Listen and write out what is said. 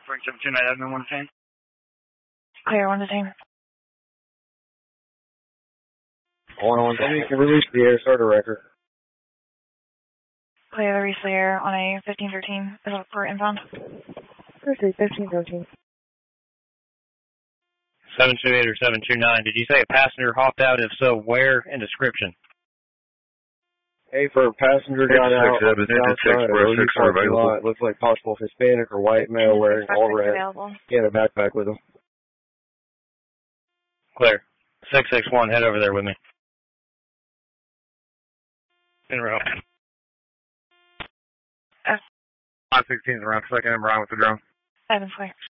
372 Avenue 110. Clear, 110. 110, you can release the air, start a record. Clear the release of the air on a 1513. Is it for inbound? Proceed, 1513. 728 or 729. Did you say a passenger hopped out? If so, where and description? Hey, for a passenger got out on the south side of the parking lot, looks like possible Hispanic or white male wearing all red. He had a backpack with him. Clear. 661, head over there with me. In row. 516 is around second and Brian with the drone. 7 clear.